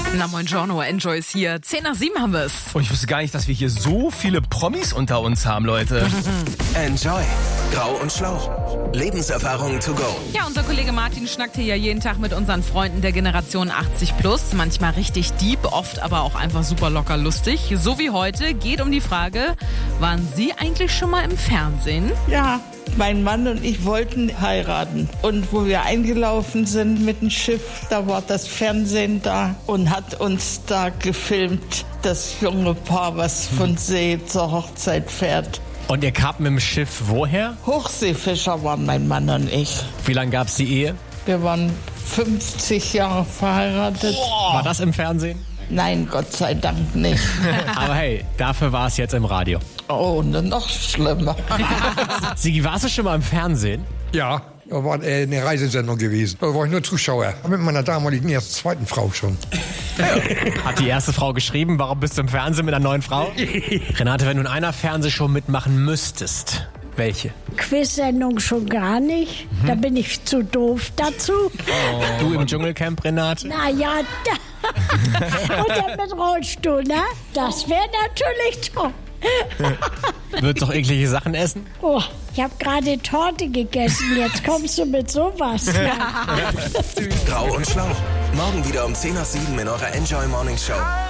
Na moin Giorno, Enjoy ist hier. 10 nach 7 haben wir es. Und ich wusste gar nicht, dass wir hier so viele Promis unter uns haben, Leute. Enjoy. Grau und Schlau. Lebenserfahrung to go. Ja, unser Kollege Martin schnackt hier ja jeden Tag mit unseren Freunden der Generation 80 plus. Manchmal richtig deep, oft aber auch einfach super locker lustig. So wie heute geht um die Frage, waren Sie eigentlich schon mal im Fernsehen? Ja, mein Mann und ich wollten heiraten. Und wo wir eingelaufen sind mit dem Schiff, da war das Fernsehen da und hat uns da gefilmt. Das junge Paar, was von See zur Hochzeit fährt. Und ihr kamt mit dem Schiff woher? Hochseefischer waren mein Mann und ich. Wie lange gab's die Ehe? Wir waren 50 Jahre verheiratet. War das im Fernsehen? Nein, Gott sei Dank nicht. Aber hey, dafür war es jetzt im Radio. Oh, noch schlimmer. Sigi, warst du schon mal im Fernsehen? Ja, da war eine Reisesendung gewesen. Da war ich nur Zuschauer. Mit meiner damaligen ersten, zweiten Frau schon. Hat die erste Frau geschrieben, warum bist du im Fernsehen mit einer neuen Frau? Renate, wenn du in einer Fernsehshow mitmachen müsstest, welche? Quiz-Sendung schon gar nicht. Da bin ich zu doof dazu. Du im Dschungelcamp, Renate? Naja, und dann mit Rollstuhl, ne? Das wäre natürlich toll. Würdest du doch eklige Sachen essen? Oh, ich habe gerade Torte gegessen. Jetzt kommst du mit sowas. Grau und Schlau. Morgen wieder um 10 nach 7 in eurer Enjoy Morning Show.